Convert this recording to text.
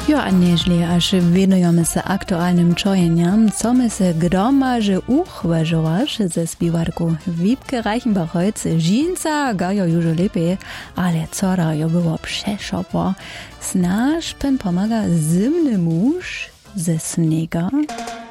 Jo, a nieźli, aż winujemy się aktualnym czojeniam, co my się gromadze uchważowasz ze spiwarku Wipke Reichenbach-Holz, Żinca, gajo już lepiej, ale cora jo było przeszopo. Snaż pen pomaga zimny mąż ze snega.